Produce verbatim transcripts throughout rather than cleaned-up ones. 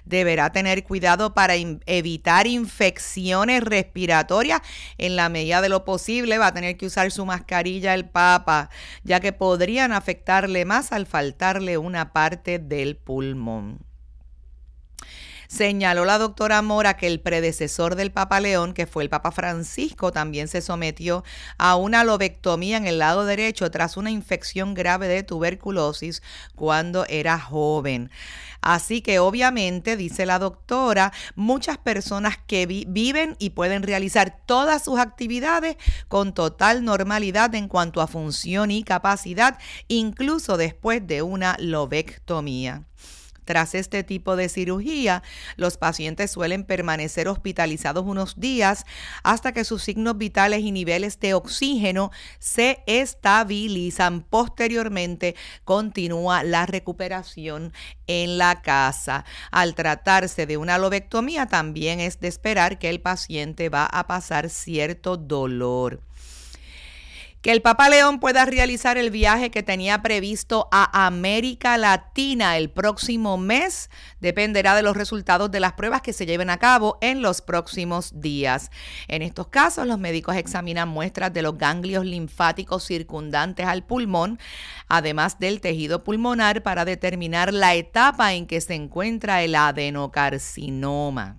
Deberá tener cuidado para in- evitar infecciones respiratorias. En la medida de lo posible va a tener que usar su mascarilla el Papa, ya que podrían afectarle más al faltarle una parte del pulmón. Señaló la doctora Mora que el predecesor del Papa León, que fue el Papa Francisco, también se sometió a una lobectomía en el lado derecho tras una infección grave de tuberculosis cuando era joven. Así que obviamente, dice la doctora, muchas personas que vi- viven y pueden realizar todas sus actividades con total normalidad en cuanto a función y capacidad, incluso después de una lobectomía. Tras este tipo de cirugía, los pacientes suelen permanecer hospitalizados unos días hasta que sus signos vitales y niveles de oxígeno se estabilizan. Posteriormente, continúa la recuperación en la casa. Al tratarse de una lobectomía, también es de esperar que el paciente va a pasar cierto dolor. Que el Papa León pueda realizar el viaje que tenía previsto a América Latina el próximo mes dependerá de los resultados de las pruebas que se lleven a cabo en los próximos días. En estos casos, los médicos examinan muestras de los ganglios linfáticos circundantes al pulmón, además del tejido pulmonar, para determinar la etapa en que se encuentra el adenocarcinoma.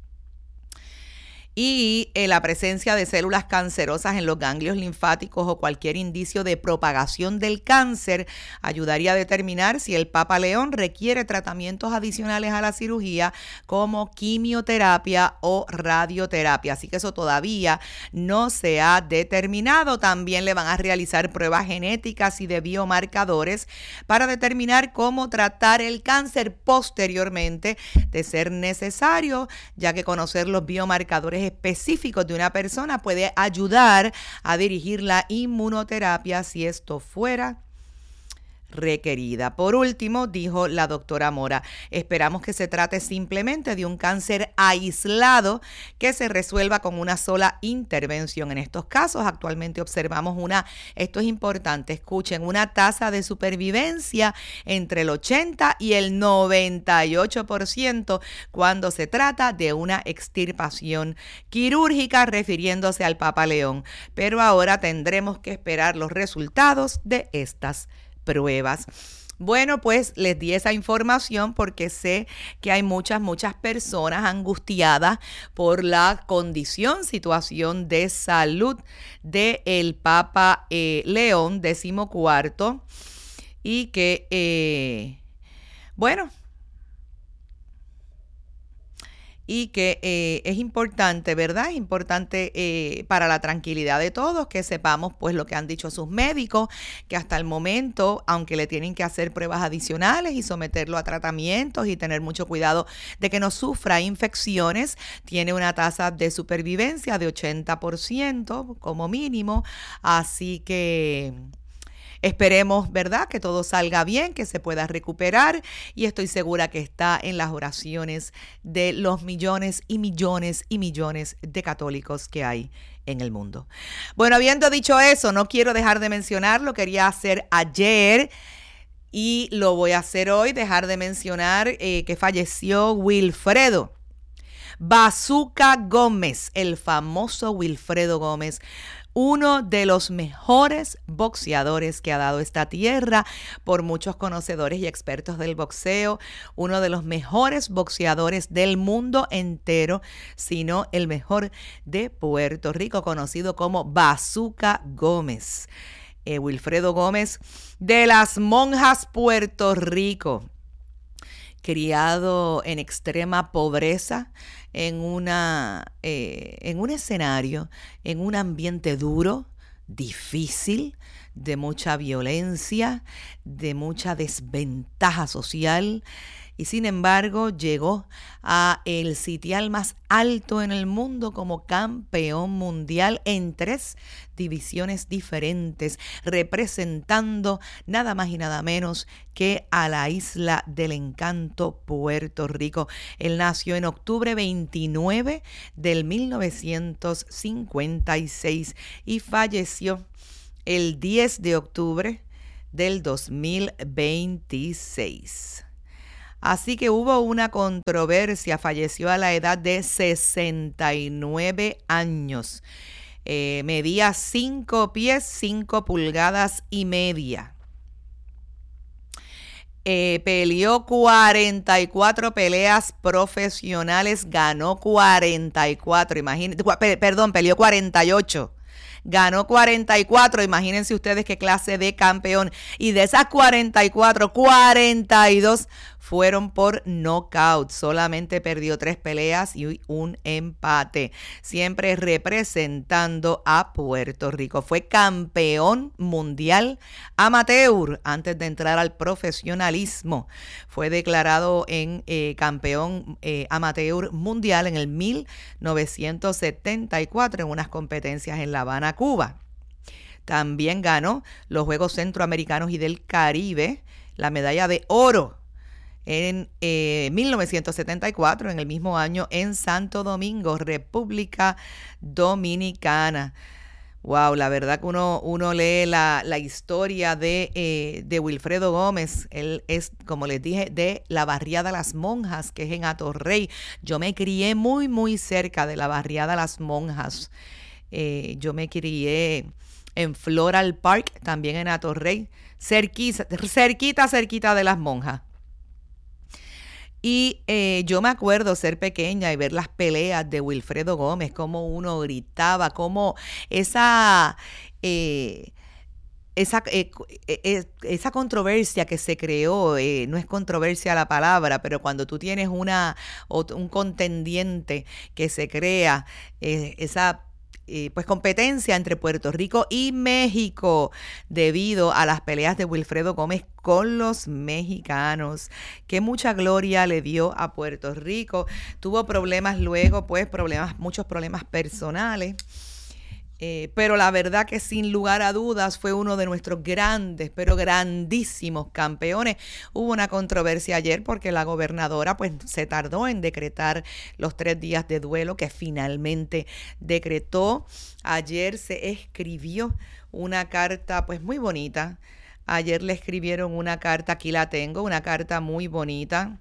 Y eh, la presencia de células cancerosas en los ganglios linfáticos o cualquier indicio de propagación del cáncer ayudaría a determinar si el Papa León requiere tratamientos adicionales a la cirugía como quimioterapia o radioterapia. Así que eso todavía no se ha determinado. También le van a realizar pruebas genéticas y de biomarcadores para determinar cómo tratar el cáncer posteriormente, de ser necesario, ya que conocer los biomarcadores específicos de una persona puede ayudar a dirigir la inmunoterapia si esto fuera requerida. Por último, dijo la doctora Mora, esperamos que se trate simplemente de un cáncer aislado que se resuelva con una sola intervención. En estos casos, actualmente observamos una, esto es importante, escuchen, una tasa de supervivencia entre el ochenta y el noventa y ocho por ciento cuando se trata de una extirpación quirúrgica, refiriéndose al Papa León. Pero ahora tendremos que esperar los resultados de estas pruebas. Bueno, pues les di esa información porque sé que hay muchas, muchas personas angustiadas por la condición, situación de salud del Papa eh, León decimocuarto y que, eh, bueno, y que eh, es importante, ¿verdad? Es importante eh, para la tranquilidad de todos que sepamos pues lo que han dicho sus médicos, que hasta el momento, aunque le tienen que hacer pruebas adicionales y someterlo a tratamientos y tener mucho cuidado de que no sufra infecciones, tiene una tasa de supervivencia de ochenta por ciento como mínimo, así que esperemos, ¿verdad?, que todo salga bien, que se pueda recuperar, y estoy segura que está en las oraciones de los millones y millones y millones de católicos que hay en el mundo. Bueno, habiendo dicho eso, no quiero dejar de mencionar, lo quería hacer ayer y lo voy a hacer hoy, dejar de mencionar eh, que falleció Wilfredo Bazooka Gómez, el famoso Wilfredo Gómez, uno de los mejores boxeadores que ha dado esta tierra por muchos conocedores y expertos del boxeo, uno de los mejores boxeadores del mundo entero, sino el mejor de Puerto Rico, conocido como Bazooka Gómez. Eh, Wilfredo Gómez, de las Monjas, Puerto Rico, criado en extrema pobreza, en, una, eh, en un escenario, en un ambiente duro, difícil, de mucha violencia, de mucha desventaja social, y sin embargo llegó a el sitial más alto en el mundo como campeón mundial en tres divisiones diferentes, representando nada más y nada menos que a la isla del encanto, Puerto Rico. Él nació en octubre veintinueve del mil novecientos cincuenta y seis y falleció el diez de octubre del dos mil veintiséis. Así que hubo una controversia, falleció a la edad de sesenta y nueve años. Eh, medía cinco pies, cinco pulgadas y media. Eh, peleó cuarenta y cuatro peleas profesionales, ganó cuarenta y cuatro, imagínense, perdón, peleó cuarenta y ocho. Ganó cuarenta y cuatro, imagínense ustedes qué clase de campeón. Y de esas cuarenta y cuatro, cuarenta y dos fueron por knockout. Solamente perdió tres peleas y un empate. Siempre representando a Puerto Rico. Fue campeón mundial amateur antes de entrar al profesionalismo. Fue declarado en eh, campeón eh, amateur mundial en el mil novecientos setenta y cuatro en unas competencias en La Habana, Cuba. También ganó los Juegos Centroamericanos y del Caribe, la medalla de oro en eh, mil novecientos setenta y cuatro, en el mismo año, en Santo Domingo, República Dominicana. Wow, la verdad que uno, uno lee la, la historia de, eh, de Wilfredo Gómez. Él es, como les dije, de la barriada Las Monjas, que es en Atorrey. Yo me crié muy, muy cerca de la barriada Las Monjas. Eh, yo me crié en Floral Park, también en Atorrey, cerquita, cerquita, cerquita de Las Monjas. Y eh, yo me acuerdo ser pequeña y ver las peleas de Wilfredo Gómez, cómo uno gritaba, cómo esa, eh, esa, eh, eh, esa controversia que se creó, eh, no es controversia la palabra, pero cuando tú tienes una, un contendiente que se crea, eh, esa Eh, pues competencia entre Puerto Rico y México debido a las peleas de Wilfredo Gómez con los mexicanos, que mucha gloria le dio a Puerto Rico. Tuvo problemas luego, pues problemas, muchos problemas personales. Eh, pero la verdad que sin lugar a dudas fue uno de nuestros grandes, pero grandísimos campeones. Hubo una controversia ayer porque la gobernadora pues se tardó en decretar los tres días de duelo que finalmente decretó. Ayer se escribió una carta pues muy bonita. Ayer le escribieron una carta, aquí la tengo, una carta muy bonita.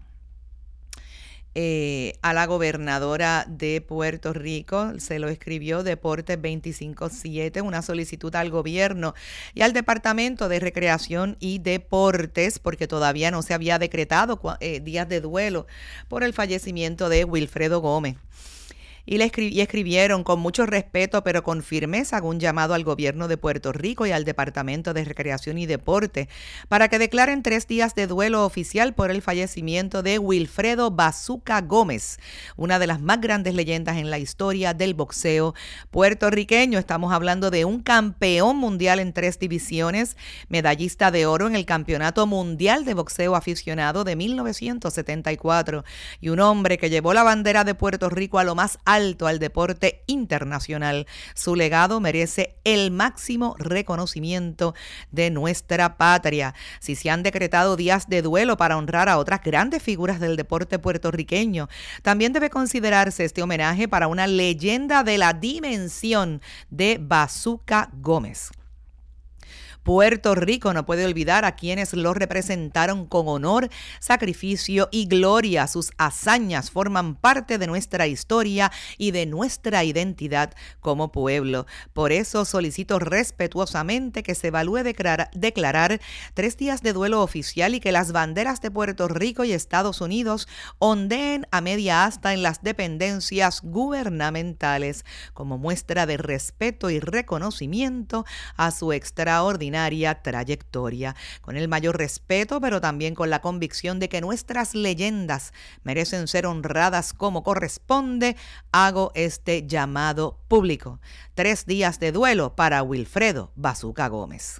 Eh, a la gobernadora de Puerto Rico, se lo escribió Deportes veinticinco siete, una solicitud al gobierno y al Departamento de Recreación y Deportes, porque todavía no se había decretado eh, días de duelo por el fallecimiento de Wilfredo Gómez. Y le escri- y escribieron con mucho respeto, pero con firmeza, un llamado al gobierno de Puerto Rico y al Departamento de Recreación y Deporte para que declaren tres días de duelo oficial por el fallecimiento de Wilfredo Bazooka Gómez, una de las más grandes leyendas en la historia del boxeo puertorriqueño. Estamos hablando de un campeón mundial en tres divisiones, medallista de oro en el Campeonato Mundial de Boxeo Aficionado de mil novecientos setenta y cuatro y un hombre que llevó la bandera de Puerto Rico a lo más alto alto al deporte internacional. Su legado merece el máximo reconocimiento de nuestra patria. Si se han decretado días de duelo para honrar a otras grandes figuras del deporte puertorriqueño, también debe considerarse este homenaje para una leyenda de la dimensión de Bazooka Gómez. Puerto Rico no puede olvidar a quienes lo representaron con honor, sacrificio y gloria. Sus hazañas forman parte de nuestra historia y de nuestra identidad como pueblo. Por eso solicito respetuosamente que se evalúe declarar, declarar tres días de duelo oficial y que las banderas de Puerto Rico y Estados Unidos ondeen a media asta en las dependencias gubernamentales como muestra de respeto y reconocimiento a su extraordinaria trayectoria. Con el mayor respeto, pero también con la convicción de que nuestras leyendas merecen ser honradas como corresponde, hago este llamado público. Tres días de duelo para Wilfredo Bazooka Gómez.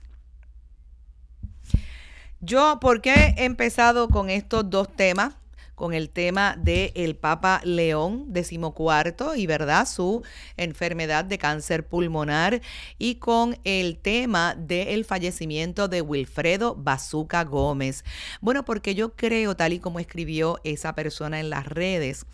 Yo, ¿por qué he empezado con estos dos temas? Con el tema del Papa León decimocuarto y, ¿verdad?, su enfermedad de cáncer pulmonar, y con el tema del fallecimiento de Wilfredo Bazooka Gómez. Bueno, porque yo creo, tal y como escribió esa persona en las redes,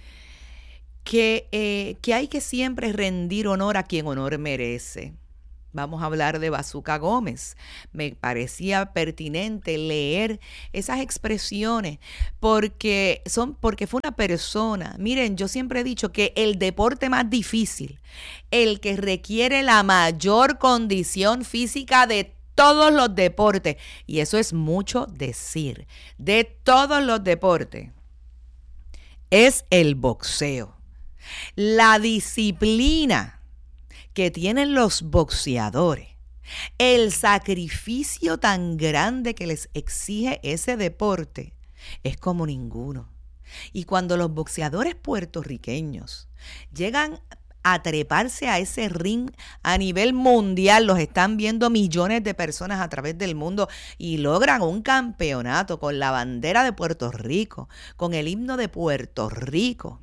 que, eh, que hay que siempre rendir honor a quien honor merece. Vamos a hablar de Bazooka Gómez. Me parecía pertinente leer esas expresiones porque son porque fue una persona. Miren, yo siempre he dicho que el deporte más difícil, el que requiere la mayor condición física de todos los deportes, y eso es mucho decir, de todos los deportes, es el boxeo. La disciplina que tienen los boxeadores, el sacrificio tan grande que les exige ese deporte, es como ninguno. Y cuando los boxeadores puertorriqueños llegan a treparse a ese ring a nivel mundial, los están viendo millones de personas a través del mundo y logran un campeonato con la bandera de Puerto Rico, con el himno de Puerto Rico.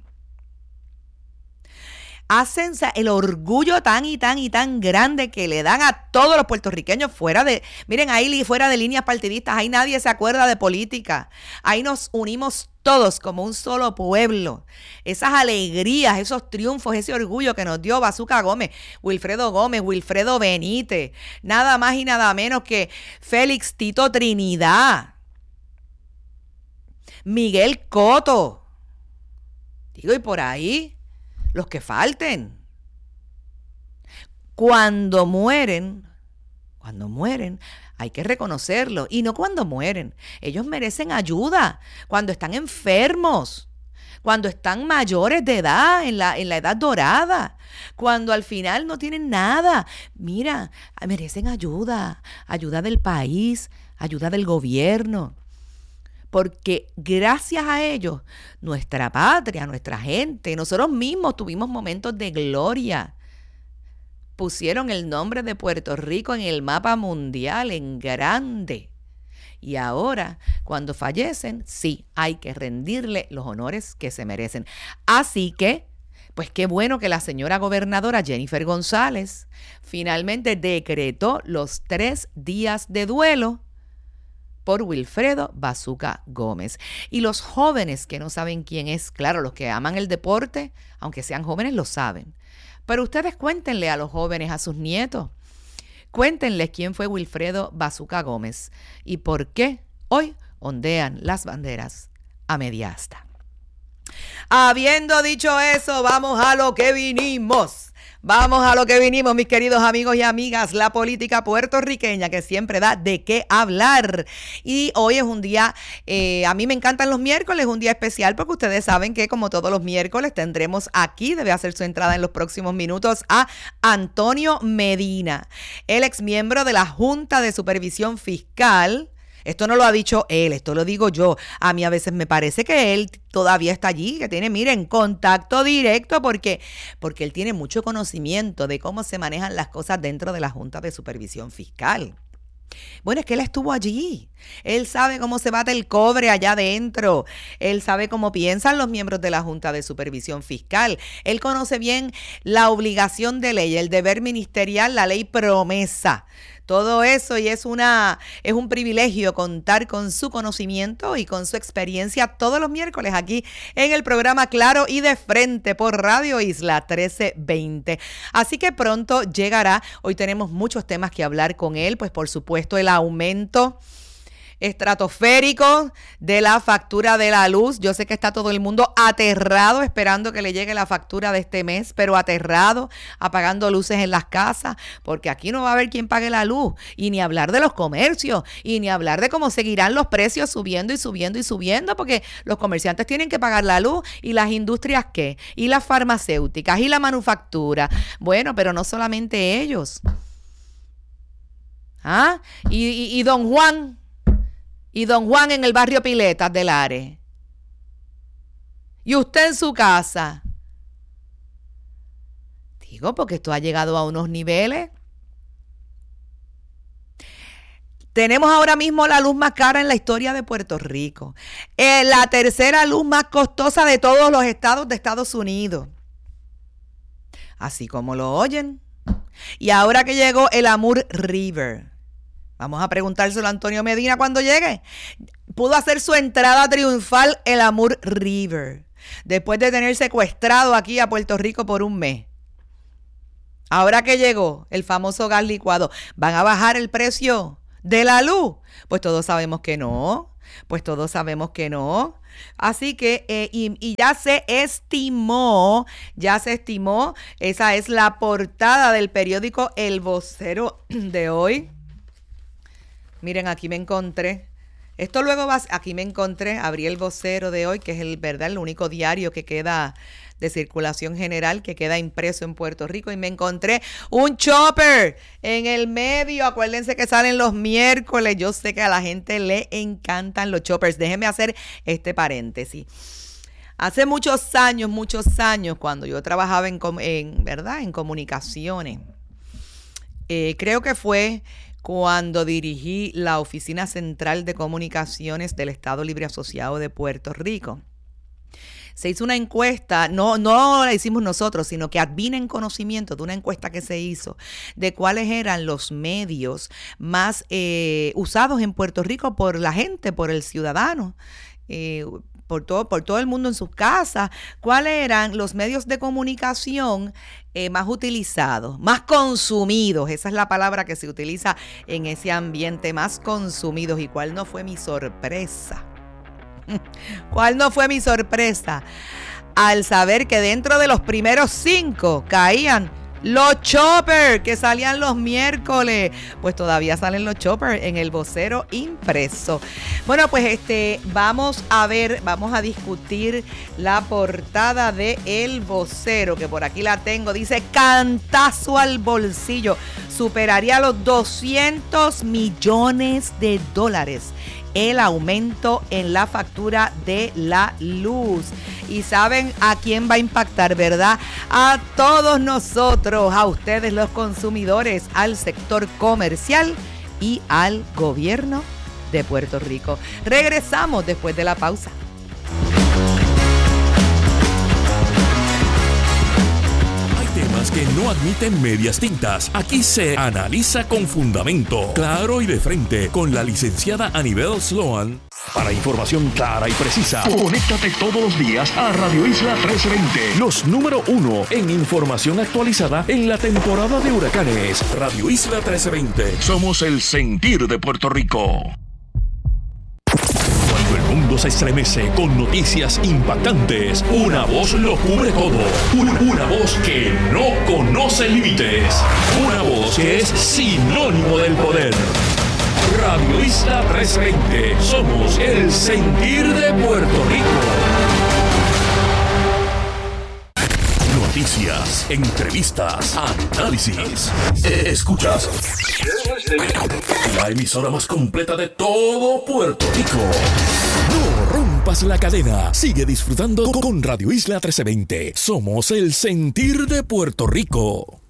Hacen el orgullo tan y tan y tan grande que le dan a todos los puertorriqueños fuera de, miren, ahí fuera de líneas partidistas, ahí nadie se acuerda de política, ahí nos unimos todos como un solo pueblo. Esas alegrías, esos triunfos, ese orgullo que nos dio Bazooka Gómez, Wilfredo Gómez, Wilfredo Benítez, nada más y nada menos que Félix Tito Trinidad, Miguel Cotto, digo, y por ahí los que falten. Cuando mueren, cuando mueren, hay que reconocerlo. Y no cuando mueren. Ellos merecen ayuda cuando están enfermos, cuando están mayores de edad, en la, en la edad dorada, cuando al final no tienen nada. Mira, merecen ayuda, ayuda del país, ayuda del gobierno. Porque gracias a ellos, nuestra patria, nuestra gente, nosotros mismos tuvimos momentos de gloria. Pusieron el nombre de Puerto Rico en el mapa mundial en grande. Y ahora, cuando fallecen, sí, hay que rendirle los honores que se merecen. Así que, pues qué bueno que la señora gobernadora Jennifer González finalmente decretó los tres días de duelo por Wilfredo Bazooka Gómez. Y los jóvenes que no saben quién es, claro, los que aman el deporte, aunque sean jóvenes, lo saben. Pero ustedes cuéntenle a los jóvenes, a sus nietos, cuéntenles quién fue Wilfredo Bazooka Gómez y por qué hoy ondean las banderas a media asta. Habiendo dicho eso, vamos a lo que vinimos. Vamos a lo que vinimos, mis queridos amigos y amigas, la política puertorriqueña que siempre da de qué hablar. Y hoy es un día, eh, a mí me encantan los miércoles, un día especial porque ustedes saben que como todos los miércoles tendremos aquí, debe hacer su entrada en los próximos minutos, a Antonio Medina, el ex miembro de la Junta de Supervisión Fiscal. Esto no lo ha dicho él, esto lo digo yo. A mí a veces me parece que él todavía está allí, que tiene, miren, contacto directo porque, porque él tiene mucho conocimiento de cómo se manejan las cosas dentro de la Junta de Supervisión Fiscal. Bueno, es que él estuvo allí. Él sabe cómo se bate el cobre allá adentro. Él sabe cómo piensan los miembros de la Junta de Supervisión Fiscal. Él conoce bien la obligación de ley, el deber ministerial, la ley promesa. Todo eso, y es una es un privilegio contar con su conocimiento y con su experiencia todos los miércoles aquí en el programa Claro y de Frente por Radio Isla trece veinte. Así que pronto llegará. Hoy tenemos muchos temas que hablar con él, pues por supuesto el aumento estratosférico de la factura de la luz. Yo sé que está todo el mundo aterrado esperando que le llegue la factura de este mes, pero aterrado, apagando luces en las casas, porque aquí no va a haber quien pague la luz, y ni hablar de los comercios, y ni hablar de cómo seguirán los precios subiendo y subiendo y subiendo, porque los comerciantes tienen que pagar la luz, y las industrias ¿qué? Y las farmacéuticas, y la manufactura. Bueno, pero no solamente ellos. ¿Ah? Y, y, y don Juan... Y don Juan en el barrio Piletas del Lares. Y usted en su casa. Digo, porque esto ha llegado a unos niveles. Tenemos ahora mismo la luz más cara en la historia de Puerto Rico. Eh, la tercera luz más costosa de todos los estados de Estados Unidos. Así como lo oyen. Y ahora que llegó el Amur River. Vamos a preguntárselo a Antonio Medina cuando llegue. Pudo hacer su entrada triunfal el Amur River, después de tener secuestrado aquí a Puerto Rico por un mes. Ahora que llegó el famoso gas licuado, ¿van a bajar el precio de la luz? Pues todos sabemos que no. Pues todos sabemos que no. Así que, eh, y, y ya se estimó, ya se estimó, esa es la portada del periódico El Vocero de hoy. Miren, aquí me encontré. Esto luego va, aquí me encontré, abrí El Vocero de hoy, que es el, ¿verdad? El único diario que queda de circulación general que queda impreso en Puerto Rico, y me encontré un chopper en el medio. Acuérdense que salen los miércoles. Yo sé que a la gente le encantan los choppers. Déjenme hacer este paréntesis. Hace muchos años, muchos años, cuando yo trabajaba en, en ¿verdad? en comunicaciones, eh, creo que fue cuando dirigí la Oficina Central de Comunicaciones del Estado Libre Asociado de Puerto Rico. Se hizo una encuesta, no, no la hicimos nosotros, sino que vine en conocimiento de una encuesta que se hizo de cuáles eran los medios más eh, usados en Puerto Rico por la gente, por el ciudadano, eh, por todo, por todo el mundo en sus casas. ¿Cuáles eran los medios de comunicación eh, más utilizados, más consumidos? Esa es la palabra que se utiliza en ese ambiente, más consumidos. ¿Y cuál no fue mi sorpresa? ¿Cuál no fue mi sorpresa? Al saber que dentro de los primeros cinco caían los choppers que salían los miércoles. Pues todavía salen los choppers en El Vocero impreso. Bueno, pues este vamos a ver, vamos a discutir la portada de El Vocero, que por aquí la tengo. Dice: cantazo al bolsillo, superaría los doscientos millones de dólares el aumento en la factura de la luz. Y saben a quién va a impactar, ¿verdad? A todos nosotros, a ustedes los consumidores, al sector comercial y al gobierno de Puerto Rico. Regresamos después de la pausa. Temas que no admiten medias tintas. Aquí se analiza con fundamento, claro y de frente, con la licenciada Anibel Sloan. Para información clara y precisa, conéctate todos los días a Radio Isla trescientos veinte. Los número uno en información actualizada en la temporada de huracanes. Radio Isla trescientos veinte. Somos el sentir de Puerto Rico. Cuando el mundo se estremece con noticias impactantes, una voz lo cubre todo. Una, una voz que no conoce límites. Una voz que es sinónimo del poder. Radio Isla trescientos veinte. Somos el sentir de Puerto Rico. Noticias, entrevistas, análisis. Escuchas la emisora más completa de todo Puerto Rico. No rompas la cadena. Sigue disfrutando con Radio Isla trescientos veinte. Somos el sentir de Puerto Rico.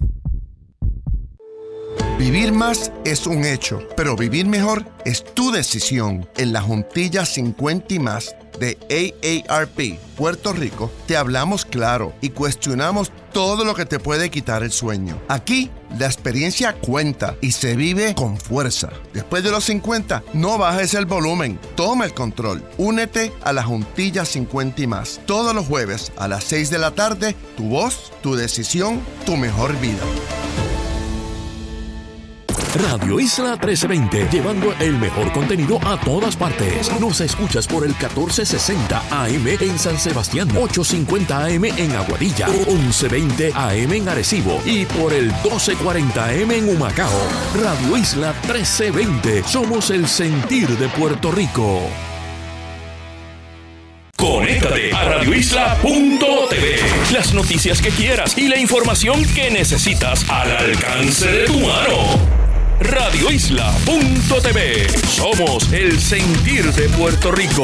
Vivir más es un hecho, pero vivir mejor es tu decisión. En la Juntilla cincuenta y más de A A R P Puerto Rico, te hablamos claro y cuestionamos todo lo que te puede quitar el sueño. Aquí, la experiencia cuenta y se vive con fuerza. Después de los cincuenta, no bajes el volumen, toma el control. Únete a la Juntilla cincuenta y más. Todos los jueves a las seis de la tarde, tu voz, tu decisión, tu mejor vida. Radio Isla trescientos veinte, llevando el mejor contenido a todas partes. Nos escuchas por el catorce sesenta A M en San Sebastián, ochocientos cincuenta A M en Aguadilla, once veinte A M en Arecibo y por el doce cuarenta A M en Humacao. Radio Isla trescientos veinte, somos el sentir de Puerto Rico. Conéctate a radio isla punto t v. Las noticias que quieras y la información que necesitas al alcance de tu mano. radio isla punto t v. Somos el sentir de Puerto Rico.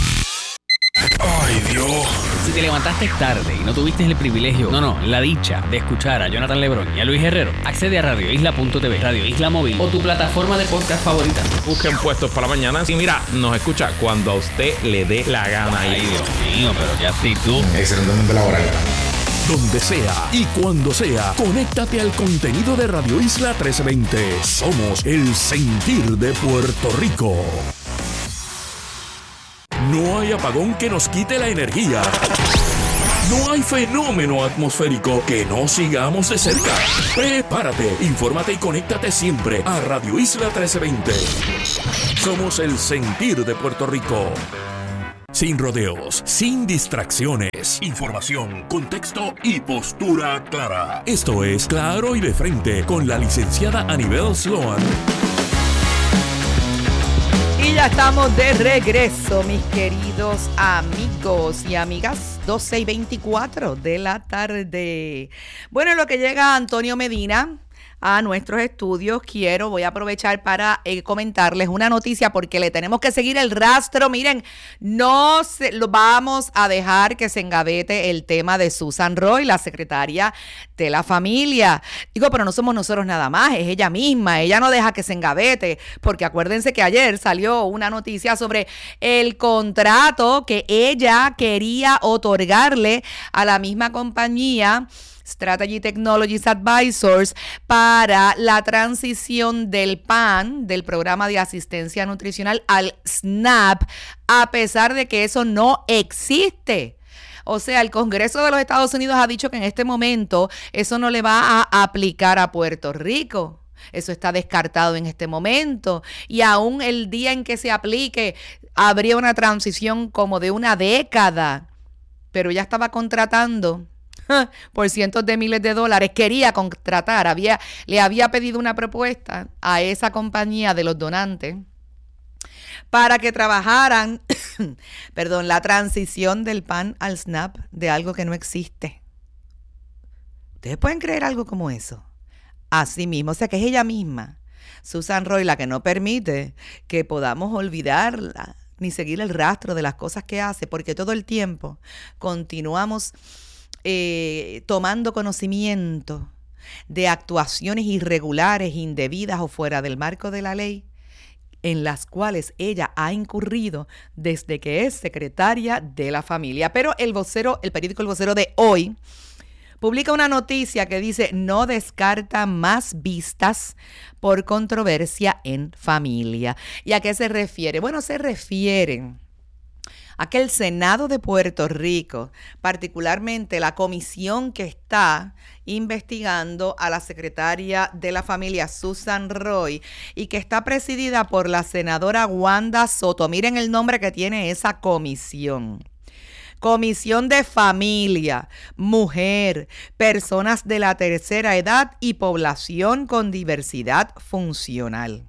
Ay, Dios. Si te levantaste tarde y no tuviste el privilegio, no, no, la dicha de escuchar a Jonathan Lebrón y a Luis Herrero, accede a radio isla punto t v, Radio Isla Móvil o tu plataforma de podcast favorita. Busquen Puestos para la Mañana y mira, nos escucha cuando a usted le dé la gana. Ay, Dios mío, pero ya sí tú. Excelente mundo laboral. Donde sea y cuando sea, conéctate al contenido de Radio Isla trescientos veinte. Somos el sentir de Puerto Rico. No hay apagón que nos quite la energía. No hay fenómeno atmosférico que no sigamos de cerca. Prepárate, infórmate y conéctate siempre a Radio Isla trece veinte. Somos el sentir de Puerto Rico. Sin rodeos, sin distracciones. Información, contexto y postura clara. Esto es Claro y de Frente con la licenciada Anibel Sloan. Y ya estamos de regreso, mis queridos amigos y amigas. doce y veinticuatro de la tarde. Bueno, en lo que llega Antonio Medina a nuestros estudios, quiero, voy a aprovechar para eh, comentarles una noticia porque le tenemos que seguir el rastro. Miren, no se, lo vamos a dejar que se engavete el tema de Susan Roy, la secretaria de la familia. Digo, pero no somos nosotros nada más, es ella misma, ella no deja que se engavete, porque acuérdense que ayer salió una noticia sobre el contrato que ella quería otorgarle a la misma compañía Strategy Technologies Advisors para la transición del P A N, del programa de asistencia nutricional, al SNAP, a pesar de que eso no existe. O sea, el Congreso de los Estados Unidos ha dicho que en este momento eso no le va a aplicar a Puerto Rico. Eso está descartado en este momento. Y aún el día en que se aplique, habría una transición como de una década. Pero ya estaba contratando por cientos de miles de dólares, quería contratar, había, le había pedido una propuesta a esa compañía de los donantes para que trabajaran, perdón, la transición del P A N al SNAP, de algo que no existe. ¿Ustedes pueden creer algo como eso? Así mismo, o sea que es ella misma, Susan Roy, la que no permite que podamos olvidarla ni seguir el rastro de las cosas que hace, porque todo el tiempo continuamos Eh, tomando conocimiento de actuaciones irregulares, indebidas o fuera del marco de la ley en las cuales ella ha incurrido desde que es secretaria de la familia. Pero el vocero, el periódico El Vocero de hoy publica una noticia que dice: no descarta más vistas por controversia en familia. ¿Y a qué se refiere? Bueno, se refiere a que el Senado de Puerto Rico, particularmente la comisión que está investigando a la secretaria de la familia, Susan Roy, y que está presidida por la senadora Wanda Soto. Miren el nombre que tiene esa comisión. Comisión de Familia, Mujer, Personas de la Tercera Edad y Población con Diversidad Funcional.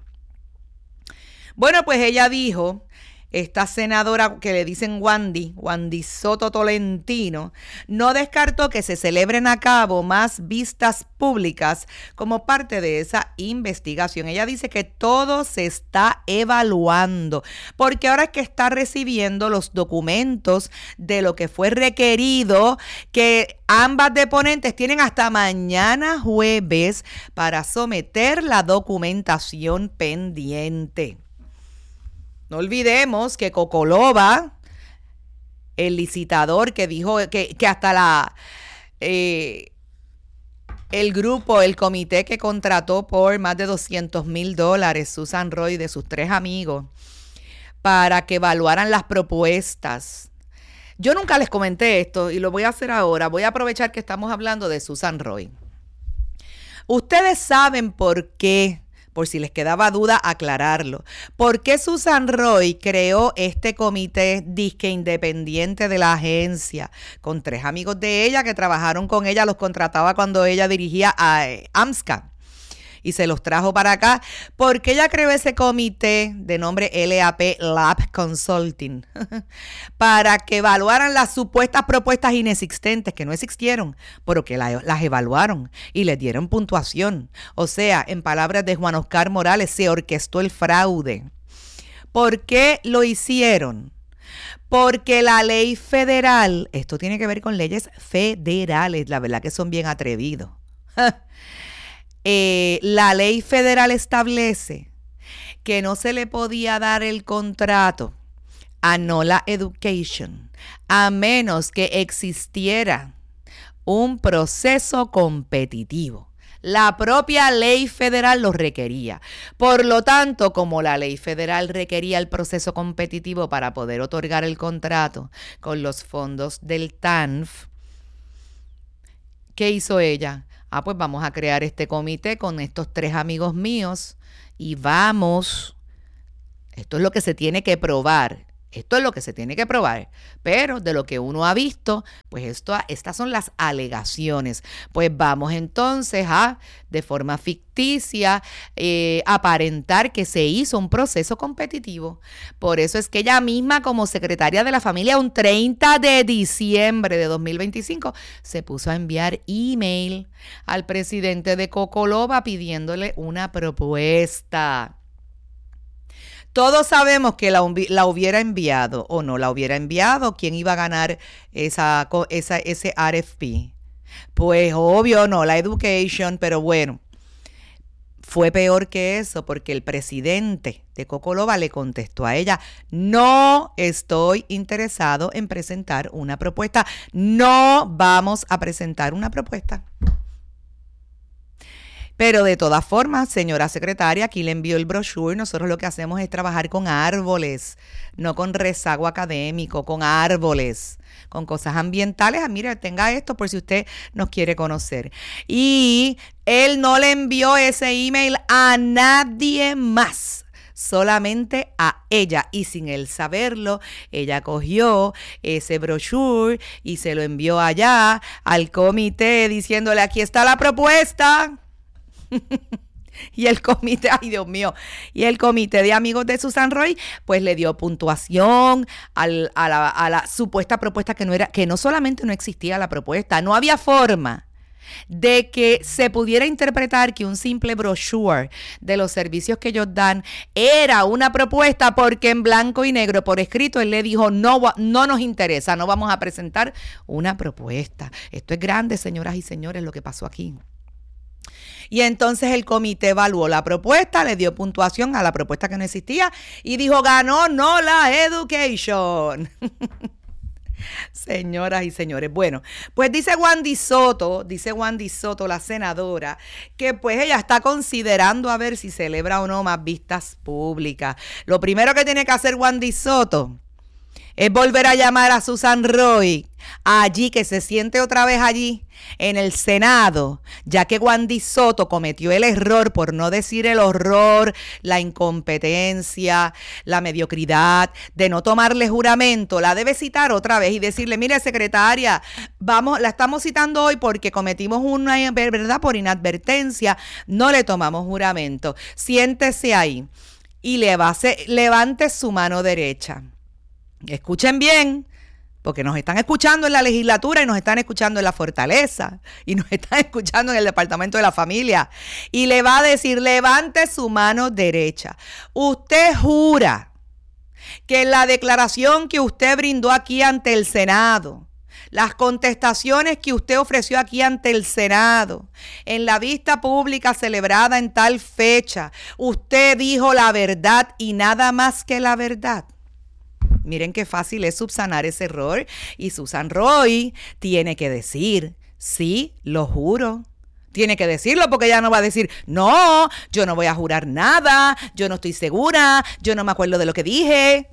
Bueno, pues ella dijo, esta senadora que le dicen Wandy, Wandy Soto Tolentino, no descartó que se celebren a cabo más vistas públicas como parte de esa investigación. Ella dice que todo se está evaluando, porque ahora es que está recibiendo los documentos de lo que fue requerido, que ambas deponentes tienen hasta mañana jueves para someter la documentación pendiente. No olvidemos que Cocoloba, el licitador que dijo que, que hasta la eh, el grupo, el comité que contrató por más de doscientos mil dólares Susan Roy de sus tres amigos para que evaluaran las propuestas. Yo nunca les comenté esto y lo voy a hacer ahora. Voy a aprovechar que estamos hablando de Susan Roy. Ustedes saben por qué, por si les quedaba duda, aclararlo. ¿Por qué Susan Roy creó este comité disque independiente de la agencia? Con tres amigos de ella que trabajaron con ella, los contrataba cuando ella dirigía a eh, AMSCA y se los trajo para acá. ¿Por qué ella creó ese comité de nombre L A P Lab Consulting? Para que evaluaran las supuestas propuestas inexistentes que no existieron, pero que la, las evaluaron y les dieron puntuación. O sea, en palabras de Juan Oscar Morales, se orquestó el fraude. ¿Por qué lo hicieron? Porque la ley federal, esto tiene que ver con leyes federales, la verdad que son bien atrevidos. Eh, la ley federal establece que no se le podía dar el contrato a Nola Education a menos que existiera un proceso competitivo. La propia ley federal lo requería. Por lo tanto, como la ley federal requería el proceso competitivo para poder otorgar el contrato con los fondos del T A N F, ¿qué hizo ella? Ah, pues vamos a crear este comité con estos tres amigos míos y vamos, esto es lo que se tiene que probar, esto es lo que se tiene que probar, pero de lo que uno ha visto, pues esto, estas son las alegaciones. Pues vamos entonces a, de forma ficticia, eh, aparentar que se hizo un proceso competitivo. Por eso es que ella misma, como secretaria de la familia, un treinta de diciembre de dos mil veinticinco, se puso a enviar email al presidente de Cocoloba pidiéndole una propuesta. Todos sabemos que la, la hubiera enviado o no la hubiera enviado, quién iba a ganar esa, esa, ese R F P. Pues obvio, no, la Education, pero bueno, fue peor que eso porque el presidente de Cocoloba le contestó a ella, no estoy interesado en presentar una propuesta, no vamos a presentar una propuesta. Pero de todas formas, señora secretaria, aquí le envió el brochure. Nosotros lo que hacemos es trabajar con árboles, no con rezago académico, con árboles, con cosas ambientales. Ah, mire, tenga esto por si usted nos quiere conocer. Y él no le envió ese email a nadie más, solamente a ella, y sin él saberlo, ella cogió ese brochure y se lo envió allá al comité diciéndole, aquí está la propuesta. Y el comité, ay Dios mío, y el comité de amigos de Susan Roy, pues le dio puntuación al, a, la, a la supuesta propuesta que no era, que no solamente no existía la propuesta, no había forma de que se pudiera interpretar que un simple brochure de los servicios que ellos dan era una propuesta, porque en blanco y negro por escrito él le dijo no, no nos interesa, no vamos a presentar una propuesta. Esto es grande, señoras y señores, lo que pasó aquí. Y entonces el comité evaluó la propuesta, le dio puntuación a la propuesta que no existía y dijo, ganó no la Education. Señoras y señores, bueno, pues dice Wandy Soto, dice Wandy Soto, la senadora, que pues ella está considerando a ver si celebra o no más vistas públicas. Lo primero que tiene que hacer Wandy Soto es volver a llamar a Susan Roy allí, que se siente otra vez allí en el Senado, ya que Wandy Soto cometió el error, por no decir el horror, la incompetencia, la mediocridad de no tomarle juramento. La debe citar otra vez y decirle, mire secretaria, vamos, la estamos citando hoy porque cometimos una verdad por inadvertencia, no le tomamos juramento. Siéntese ahí y levase, levante su mano derecha. Escuchen bien, porque nos están escuchando en la legislatura y nos están escuchando en la Fortaleza y nos están escuchando en el Departamento de la Familia. Y le va a decir, levante su mano derecha. Usted jura que la declaración que usted brindó aquí ante el Senado, las contestaciones que usted ofreció aquí ante el Senado, en la vista pública celebrada en tal fecha, usted dijo la verdad y nada más que la verdad. Miren qué fácil es subsanar ese error, y Susan Roy tiene que decir, sí, lo juro. Tiene que decirlo, porque ella no va a decir, no, yo no voy a jurar nada, yo no estoy segura, yo no me acuerdo de lo que dije.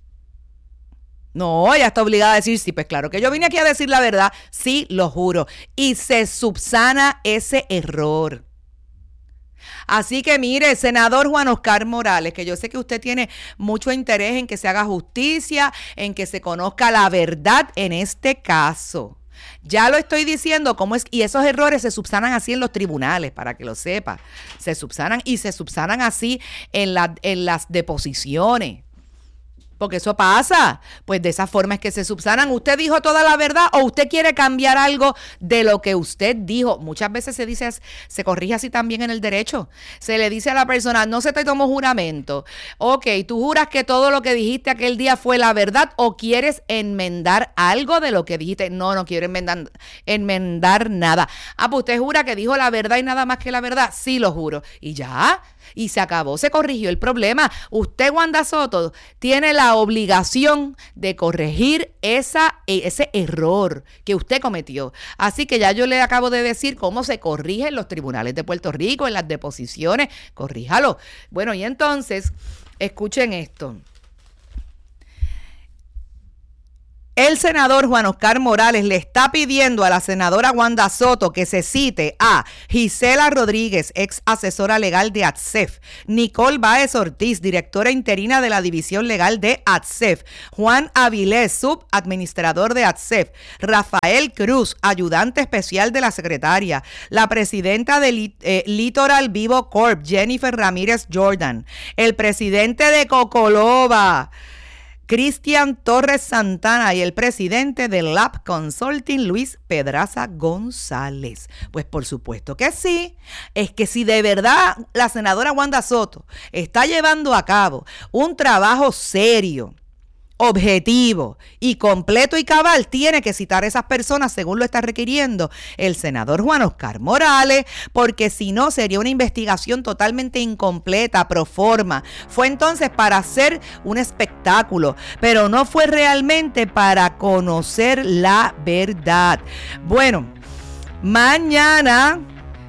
No, ella está obligada a decir, sí, pues claro que yo vine aquí a decir la verdad, sí, lo juro. Y se subsana ese error. Así que mire, senador Juan Oscar Morales, que yo sé que usted tiene mucho interés en que se haga justicia, en que se conozca la verdad en este caso. Ya lo estoy diciendo, cómo es, y esos errores se subsanan así en los tribunales, para que lo sepa. Se subsanan y se subsanan así en, la, en las deposiciones. Porque eso pasa, pues de esa forma es que se subsanan. ¿Usted dijo toda la verdad o usted quiere cambiar algo de lo que usted dijo? Muchas veces se dice, se corrige así también en el derecho. Se le dice a la persona, no se te tomó juramento. Ok, ¿tú juras que todo lo que dijiste aquel día fue la verdad o quieres enmendar algo de lo que dijiste? No, no quiero enmendar, enmendar nada. Ah, pues usted jura que dijo la verdad y nada más que la verdad. Sí, lo juro. Y ya, y se acabó, se corrigió el problema. Usted, Wanda Soto, tiene la obligación de corregir esa, ese error que usted cometió. Así que ya yo le acabo de decir cómo se corrige en los tribunales de Puerto Rico, en las deposiciones. Corríjalo. Bueno, y entonces, escuchen esto. El senador Juan Oscar Morales le está pidiendo a la senadora Wanda Soto que se cite a Gisela Rodríguez, ex asesora legal de A T S E F, Nicole Báez Ortiz, directora interina de la División Legal de A T S E F, Juan Avilés, subadministrador de A T S E F, Rafael Cruz, ayudante especial de la secretaria, la presidenta de Lit- eh, Litoral Vivo Corp, Jennifer Ramírez Jordan, el presidente de Cocoloba, Cristian Torres Santana, y el presidente de Lab Consulting, Luis Pedraza González. Pues por supuesto que sí. Es que si de verdad la senadora Wanda Soto está llevando a cabo un trabajo serio, objetivo y completo y cabal, tiene que citar a esas personas según lo está requiriendo el senador Juan Oscar Morales, porque si no sería una investigación totalmente incompleta, pro forma. Fue entonces para hacer un espectáculo, pero no fue realmente para conocer la verdad. Bueno, mañana...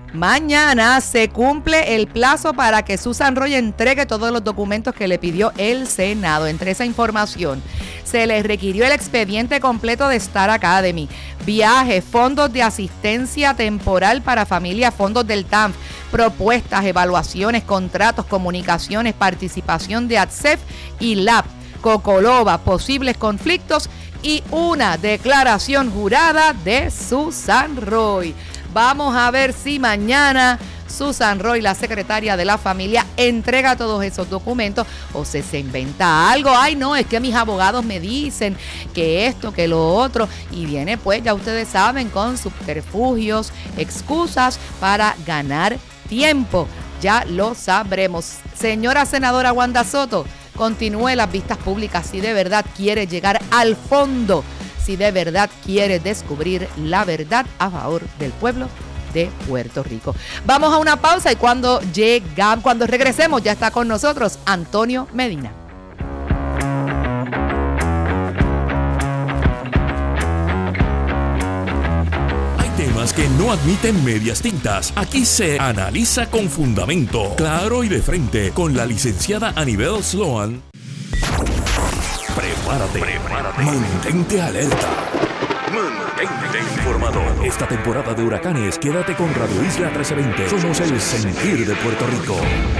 Mañana se cumple el plazo para que Susan Roy entregue todos los documentos que le pidió el Senado. Entre esa información, se les requirió el expediente completo de Star Academy, viajes, fondos de asistencia temporal para familias, fondos del T A M F, propuestas, evaluaciones, contratos, comunicaciones, participación de A T S E F y L A P, Cocoloba, posibles conflictos y una declaración jurada de Susan Roy. Vamos a ver si mañana Susan Roy, la secretaria de la familia, entrega todos esos documentos o se, se inventa algo. Ay, no, es que mis abogados me dicen que esto, que lo otro. Y viene, pues, ya ustedes saben, con subterfugios, excusas para ganar tiempo. Ya lo sabremos. Señora senadora Wanda Soto, continúe las vistas públicas si de verdad quiere llegar al fondo, si de verdad quiere descubrir la verdad a favor del pueblo de Puerto Rico. Vamos a una pausa y cuando llegamos, cuando regresemos, ya está con nosotros Antonio Medina. Hay temas que no admiten medias tintas. Aquí se analiza con fundamento, claro y de frente, con la licenciada Anibel Sloan. Prepárate, prepárate. Mantente alerta. Mantente informado. Esta temporada de huracanes, quédate con Radio Isla trece veinte. Somos el sentir de Puerto Rico.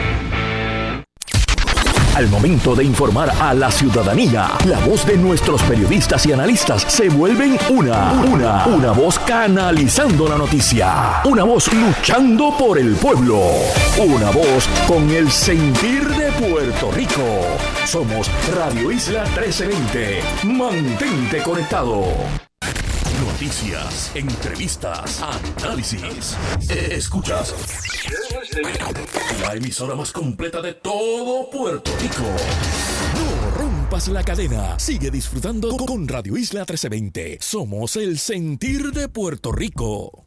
Al momento de informar a la ciudadanía, la voz de nuestros periodistas y analistas se vuelven una, una, una voz canalizando la noticia, una voz luchando por el pueblo, una voz con el sentir de Puerto Rico. Somos Radio Isla trece veinte. Mantente conectado. Noticias, entrevistas, análisis. Escuchas la emisora más completa de todo Puerto Rico. No rompas la cadena. Sigue disfrutando con Radio Isla trece veinte. Somos el sentir de Puerto Rico.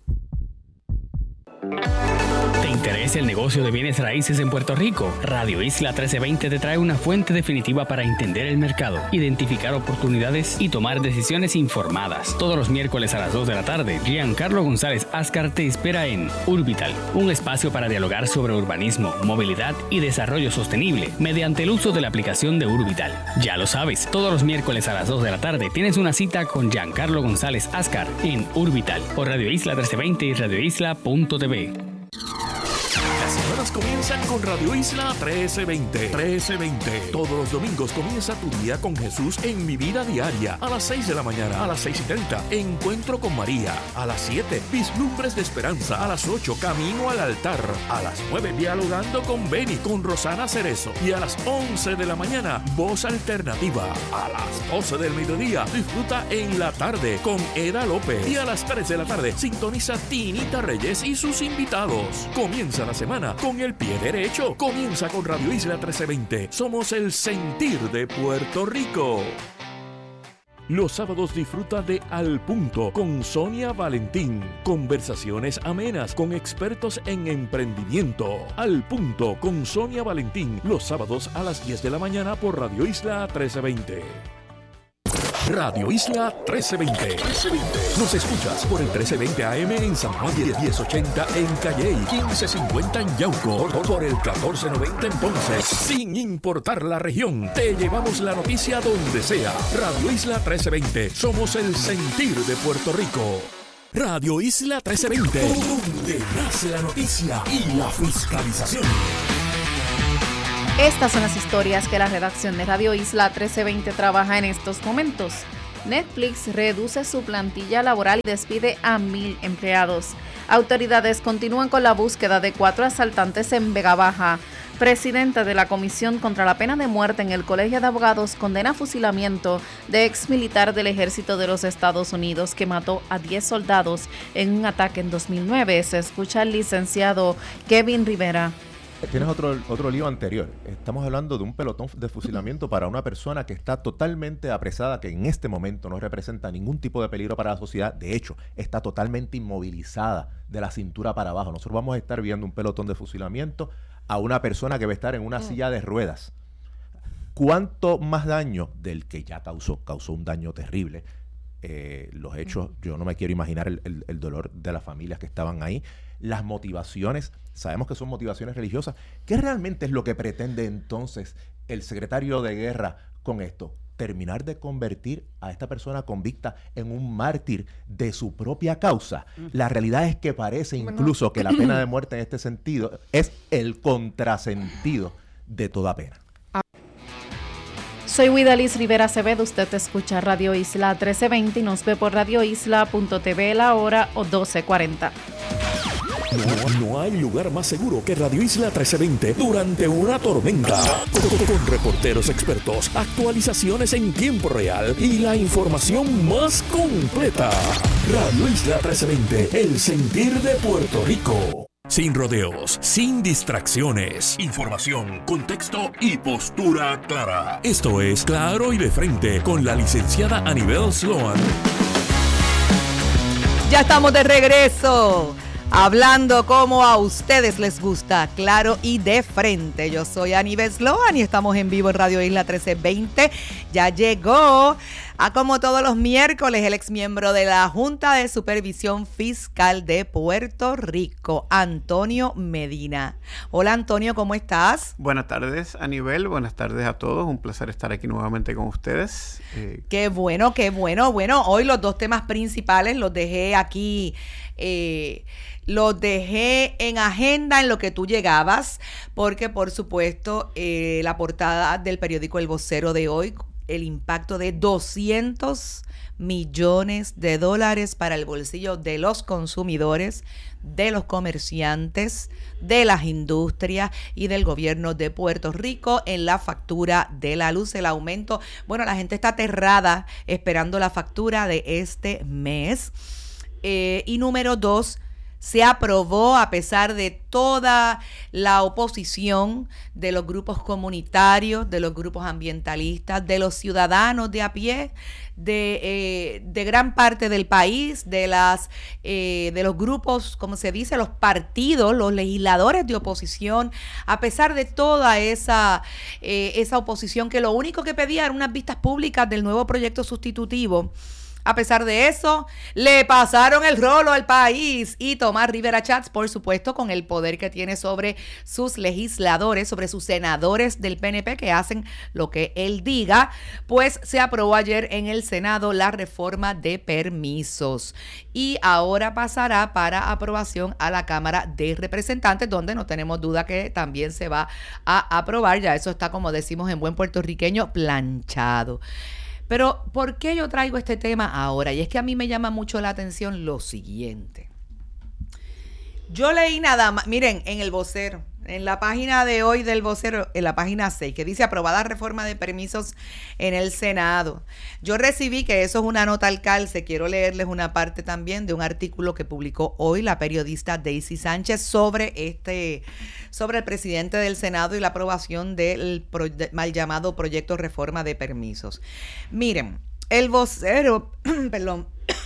¿Te interesa el negocio de bienes raíces en Puerto Rico? Radio Isla trece veinte te trae una fuente definitiva para entender el mercado, identificar oportunidades y tomar decisiones informadas. Todos los miércoles a las dos de la tarde, Giancarlo González Ascar te espera en Urbital, un espacio para dialogar sobre urbanismo, movilidad y desarrollo sostenible mediante el uso de la aplicación de Urbital. Ya lo sabes, todos los miércoles a las dos de la tarde tienes una cita con Giancarlo González Ascar en Urbital por Radio Isla trece veinte y radio isla punto t v. Las semanas comienzan con Radio Isla trece veinte. trece veinte. Todos los domingos comienza tu día con Jesús en Mi Vida Diaria. A las seis de la mañana, a las seis y treinta, Encuentro con María. A las siete, Vislumbres de Esperanza. A las ocho, Camino al Altar. A las nueve, Dialogando con Beni, con Rosana Cerezo. Y a las once de la mañana, Voz Alternativa. A las doce del mediodía, disfruta En la Tarde con Eda López. Y a las tres de la tarde, sintoniza Tinita Reyes y sus invitados. Comienza la semana con el pie derecho. Comienza con Radio Isla trece veinte. Somos el sentir de Puerto Rico. Los sábados disfruta de Al Punto con Sonia Valentín. Conversaciones amenas con expertos en emprendimiento. Al Punto con Sonia Valentín. Los sábados a las diez de la mañana por Radio Isla trece veinte. Radio Isla trece veinte. Nos escuchas por el trece veinte A M en San Juan, diez ochenta en Calley, quince cincuenta en Yauco, por el catorce noventa en Ponce. Sin importar la región, te llevamos la noticia donde sea. Radio Isla trece veinte. Somos el sentir de Puerto Rico. Radio Isla trece veinte, donde nace la noticia y la fiscalización. Estas son las historias que la redacción de Radio Isla trece veinte trabaja en estos momentos. Netflix reduce su plantilla laboral y despide a mil empleados. Autoridades continúan con la búsqueda de cuatro asaltantes en Vega Baja. Presidenta de la Comisión contra la Pena de Muerte en el Colegio de Abogados condena fusilamiento de ex militar del Ejército de los Estados Unidos que mató a diez soldados en un ataque en dos mil nueve. Se escucha al licenciado Kevin Rivera. Tienes otro, otro lío anterior. Estamos hablando de un pelotón de fusilamiento para una persona que está totalmente apresada, que en este momento no representa ningún tipo de peligro para la sociedad. De hecho, está totalmente inmovilizada de la cintura para abajo. Nosotros vamos a estar viendo un pelotón de fusilamiento a una persona que va a estar en una silla de ruedas. ¿Cuánto más daño del que ya causó? Causó un daño terrible. Eh, los hechos, yo no me quiero imaginar el, el, el dolor de las familias que estaban ahí. Las motivaciones, sabemos que son motivaciones religiosas. ¿Qué realmente es lo que pretende entonces el secretario de Guerra con esto? Terminar de convertir a esta persona convicta en un mártir de su propia causa. La realidad es que parece incluso que la pena de muerte en este sentido es el contrasentido de toda pena. Soy Widalis Rivera Acevedo, usted escucha Radio Isla trece veinte y nos ve por radio isla punto t v la hora o doce cuarenta. No, no hay lugar más seguro que Radio Isla trece veinte durante una tormenta. Con, con reporteros expertos, actualizaciones en tiempo real y la información más completa. Radio Isla trece veinte, el sentir de Puerto Rico. Sin rodeos, sin distracciones. Información, contexto y postura clara. Esto es Claro y de Frente con la licenciada Anibel Sloan. Ya estamos de regreso. Hablando como a ustedes les gusta, claro y de frente. Yo soy Anibel Sloan y estamos en vivo en Radio Isla trece veinte. Ya llegó, a como todos los miércoles, el exmiembro de la Junta de Supervisión Fiscal de Puerto Rico, Antonio Medina. Hola Antonio, ¿cómo estás? Buenas tardes, Anibel. Buenas tardes a todos. Un placer estar aquí nuevamente con ustedes. Eh... Qué bueno, qué bueno. Bueno, hoy los dos temas principales los dejé aquí... Eh, Los dejé en agenda en lo que tú llegabas, porque por supuesto eh, la portada del periódico El Vocero de hoy, el impacto de doscientos millones de dólares para el bolsillo de los consumidores, de los comerciantes, de las industrias y del gobierno de Puerto Rico en la factura de la luz, el aumento. Bueno, la gente está aterrada esperando la factura de este mes. Eh, y número dos, se aprobó a pesar de toda la oposición de los grupos comunitarios, de los grupos ambientalistas, de los ciudadanos de a pie, de, eh, de gran parte del país, de las eh, de los grupos, como se dice, los partidos, los legisladores de oposición, a pesar de toda esa, eh, esa oposición que lo único que pedía eran unas vistas públicas del nuevo proyecto sustitutivo. A pesar de eso, le pasaron el rolo al país y Tomás Rivera Schatz, por supuesto, con el poder que tiene sobre sus legisladores, sobre sus senadores del P N P que hacen lo que él diga, pues se aprobó ayer en el Senado la reforma de permisos y ahora pasará para aprobación a la Cámara de Representantes, donde no tenemos duda que también se va a aprobar. Ya eso está, como decimos en buen puertorriqueño, planchado. Pero, ¿por qué yo traigo este tema ahora? Y es que a mí me llama mucho la atención lo siguiente. Yo leí nada más, miren, en el vocero, en la página de hoy del vocero, en la página seis, que dice aprobada reforma de permisos en el Senado. Yo recibí, que eso es una nota al calce, quiero leerles una parte también de un artículo que publicó hoy la periodista Daisy Sánchez sobre este, sobre el presidente del Senado y la aprobación del pro, de, mal llamado proyecto reforma de permisos. Miren, el vocero, perdón,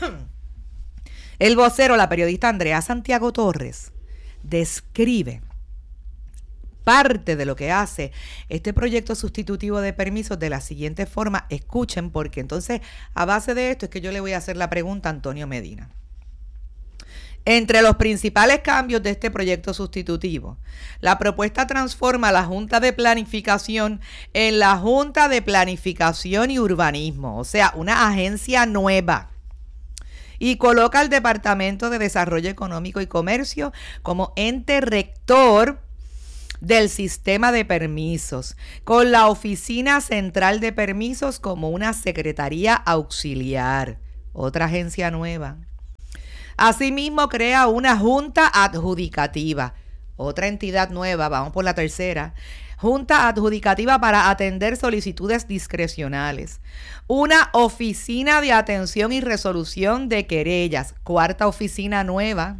el vocero, la periodista Andrea Santiago Torres, describe parte de lo que hace este proyecto sustitutivo de permisos de la siguiente forma. Escuchen, porque entonces a base de esto es que yo le voy a hacer la pregunta a Antonio Medina. Entre los principales cambios de este proyecto sustitutivo, la propuesta transforma la Junta de Planificación en la Junta de Planificación y Urbanismo, o sea, una agencia nueva, y coloca al Departamento de Desarrollo Económico y Comercio como ente rector del sistema de permisos, con la Oficina Central de Permisos como una secretaría auxiliar, otra agencia nueva. Asimismo, crea una junta adjudicativa, otra entidad nueva, vamos por la tercera, junta adjudicativa para atender solicitudes discrecionales, una oficina de atención y resolución de querellas, cuarta oficina nueva,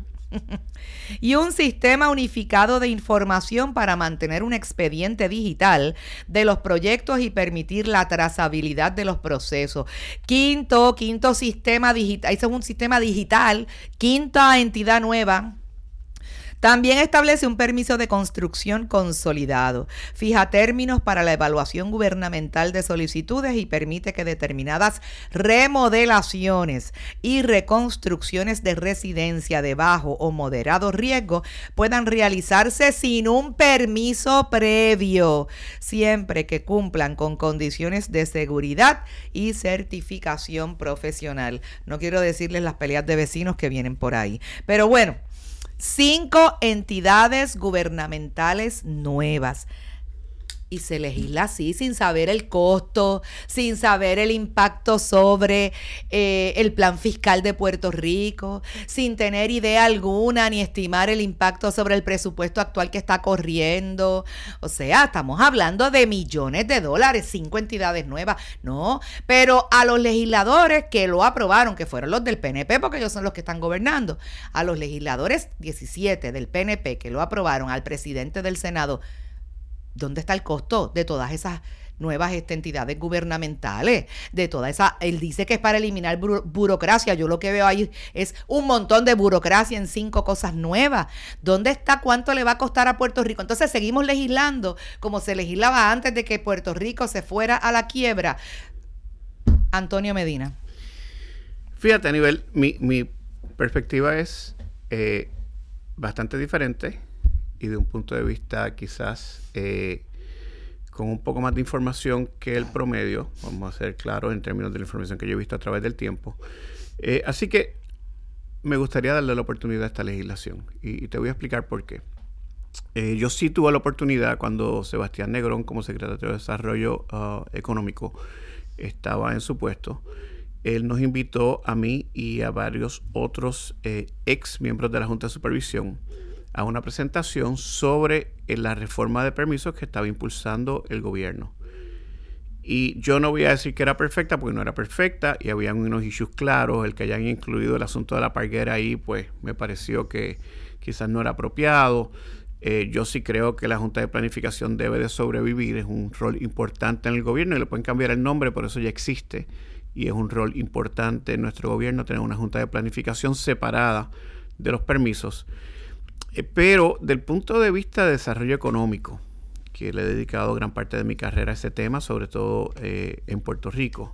y un sistema unificado de información para mantener un expediente digital de los proyectos y permitir la trazabilidad de los procesos. Quinto, quinto sistema digital, ese es un sistema digital, quinta entidad nueva. También establece un permiso de construcción consolidado, fija términos para la evaluación gubernamental de solicitudes y permite que determinadas remodelaciones y reconstrucciones de residencia de bajo o moderado riesgo puedan realizarse sin un permiso previo, siempre que cumplan con condiciones de seguridad y certificación profesional. No quiero decirles las peleas de vecinos que vienen por ahí, pero bueno. Cinco entidades gubernamentales nuevas. Y se legisla así, sin saber el costo, sin saber el impacto sobre eh, el plan fiscal de Puerto Rico, sin tener idea alguna ni estimar el impacto sobre el presupuesto actual que está corriendo. O sea, estamos hablando de millones de dólares, cinco entidades nuevas. No, pero a los legisladores que lo aprobaron, que fueron los del P N P, porque ellos son los que están gobernando, a los legisladores diecisiete del P N P que lo aprobaron, al presidente del Senado, ¿dónde está el costo de todas esas nuevas entidades gubernamentales? De toda esa, él dice que es para eliminar buro, burocracia. Yo lo que veo ahí es un montón de burocracia en cinco cosas nuevas. ¿Dónde está cuánto le va a costar a Puerto Rico? Entonces seguimos legislando como se legislaba antes de que Puerto Rico se fuera a la quiebra. Antonio Medina. Fíjate, a nivel, mi, mi perspectiva es eh, bastante diferente. Y de un punto de vista quizás eh, con un poco más de información que el promedio, vamos a ser claros en términos de la información que yo he visto a través del tiempo. Eh, así que me gustaría darle la oportunidad a esta legislación y, y te voy a explicar por qué. Eh, yo sí tuve la oportunidad cuando Sebastián Negrón, como secretario de Desarrollo uh, Económico, estaba en su puesto. Él nos invitó a mí y a varios otros eh, ex miembros de la Junta de Supervisión a una presentación sobre eh, la reforma de permisos que estaba impulsando el gobierno. Y yo no voy a decir que era perfecta, porque no era perfecta, y había unos issues claros. El que hayan incluido el asunto de la parguera ahí, pues me pareció que quizás no era apropiado. Eh, yo sí creo que la Junta de Planificación debe de sobrevivir, es un rol importante en el gobierno, y le pueden cambiar el nombre, por eso ya existe, y es un rol importante en nuestro gobierno tener una Junta de Planificación separada de los permisos. Pero del punto de vista de desarrollo económico, que le he dedicado gran parte de mi carrera a ese tema, sobre todo eh, en Puerto Rico,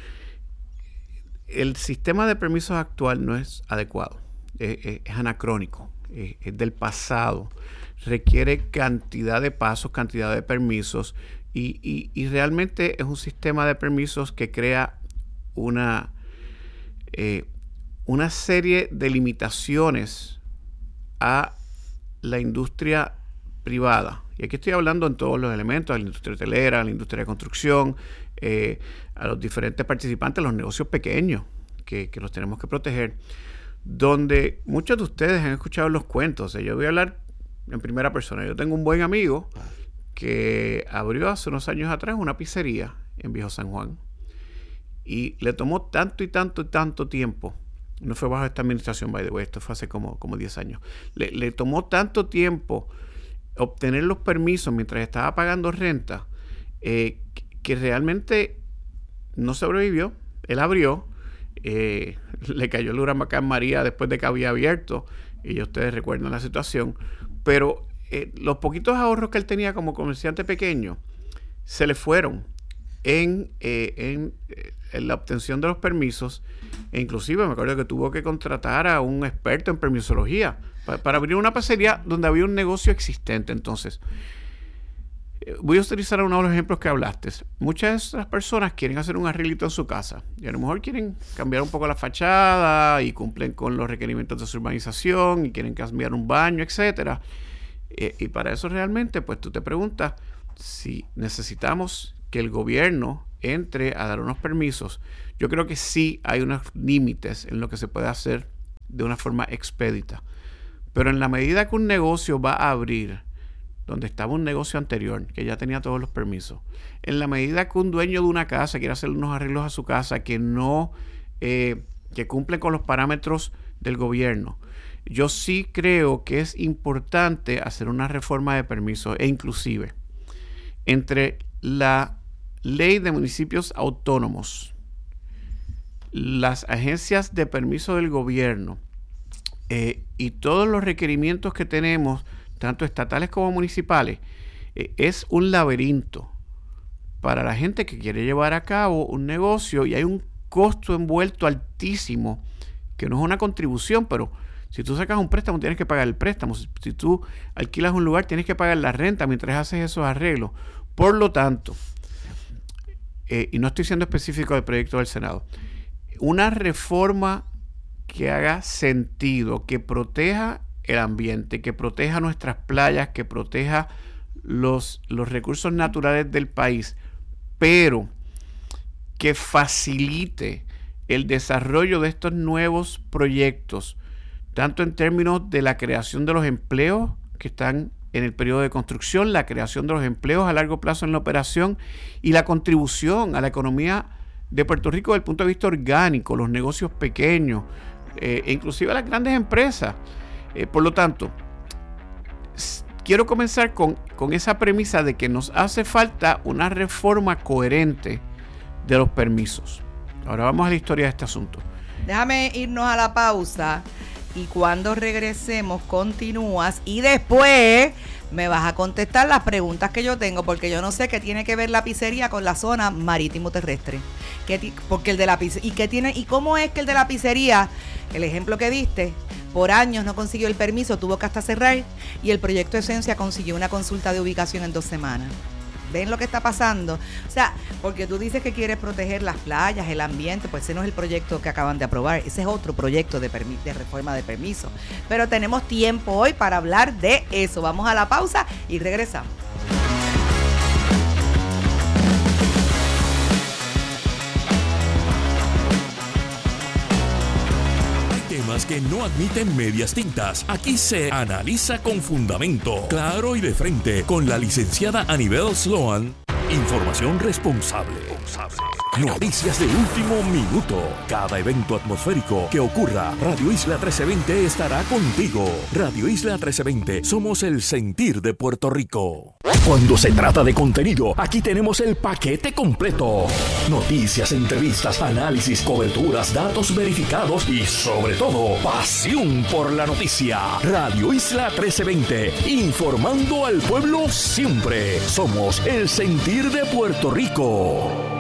el sistema de permisos actual no es adecuado, es, es, es anacrónico, es, es del pasado, requiere cantidad de pasos, cantidad de permisos, y, y, y realmente es un sistema de permisos que crea una, eh, una serie de limitaciones a la industria privada. Y aquí estoy hablando en todos los elementos, a la industria hotelera, a la industria de construcción, eh, a los diferentes participantes, los negocios pequeños, que, que los tenemos que proteger, donde muchos de ustedes han escuchado los cuentos. O sea, yo voy a hablar en primera persona. Yo tengo un buen amigo que abrió hace unos años atrás una pizzería en Viejo San Juan. Y le tomó tanto y tanto y tanto tiempo. No fue bajo esta administración, by the way, esto fue hace como, como diez años. Le, le tomó tanto tiempo obtener los permisos mientras estaba pagando renta, eh, que, que realmente no sobrevivió. Él abrió, eh, le cayó el huracán María después de que había abierto, y ya ustedes recuerdan la situación, pero eh, los poquitos ahorros que él tenía como comerciante pequeño se le fueron en, eh, en, eh, en la obtención de los permisos, e inclusive me acuerdo que tuvo que contratar a un experto en permisología para, para abrir una pizzería donde había un negocio existente. Entonces, eh, voy a utilizar uno de los ejemplos que hablaste. Muchas de esas personas quieren hacer un arreglito en su casa y a lo mejor quieren cambiar un poco la fachada y cumplen con los requerimientos de su urbanización y quieren cambiar un baño, etcétera. Eh, y para eso realmente, pues tú te preguntas si necesitamos que el gobierno entre a dar unos permisos. Yo creo que sí hay unos límites en lo que se puede hacer de una forma expedita. Pero en la medida que un negocio va a abrir donde estaba un negocio anterior, que ya tenía todos los permisos, en la medida que un dueño de una casa quiere hacer unos arreglos a su casa que no, eh, que cumplen con los parámetros del gobierno, yo sí creo que es importante hacer una reforma de permisos, e inclusive entre la ley de municipios autónomos, las agencias de permiso del gobierno eh, y todos los requerimientos que tenemos, tanto estatales como municipales, eh, es un laberinto para la gente que quiere llevar a cabo un negocio, y hay un costo envuelto altísimo, que no es una contribución, pero si tú sacas un préstamo tienes que pagar el préstamo, si tú alquilas un lugar tienes que pagar la renta mientras haces esos arreglos. Por lo tanto, eh, y no estoy siendo específico del proyecto del Senado, una reforma que haga sentido, que proteja el ambiente, que proteja nuestras playas, que proteja los, los recursos naturales del país, pero que facilite el desarrollo de estos nuevos proyectos, tanto en términos de la creación de los empleos que están en el periodo de construcción, la creación de los empleos a largo plazo en la operación y la contribución a la economía de Puerto Rico desde el punto de vista orgánico, los negocios pequeños, eh, e inclusive las grandes empresas. Eh, por lo tanto, s- quiero comenzar con, con esa premisa de que nos hace falta una reforma coherente de los permisos. Ahora vamos a la historia de este asunto. Déjame irnos a la pausa y cuando regresemos continúas y después me vas a contestar las preguntas que yo tengo, porque yo no sé qué tiene que ver la pizzería con la zona marítimo terrestre. ¿Qué ti- porque el de la pizzería, y qué tiene y cómo es que el de la pizzería, el ejemplo que diste, por años no consiguió el permiso, tuvo que hasta cerrar, y el proyecto Esencia consiguió una consulta de ubicación en dos semanas. ¿Ven lo que está pasando? O sea, porque tú dices que quieres proteger las playas, el ambiente, pues ese no es el proyecto que acaban de aprobar, ese es otro proyecto de, permi- de reforma de permiso. Pero tenemos tiempo hoy para hablar de eso. Vamos a la pausa y regresamos. Temas que no admiten medias tintas. Aquí se analiza con fundamento, claro y de frente, con la licenciada Anibel Sloan. Información responsable. Noticias de último minuto. Cada evento atmosférico que ocurra, Radio Isla trece veinte estará contigo. Radio Isla trece veinte, somos el sentir de Puerto Rico. Cuando se trata de contenido, aquí tenemos el paquete completo. Noticias, entrevistas, análisis, coberturas, datos verificados y, sobre todo, pasión por la noticia. Radio Isla trece veinte, informando al pueblo siempre. Somos el sentir de Puerto Rico.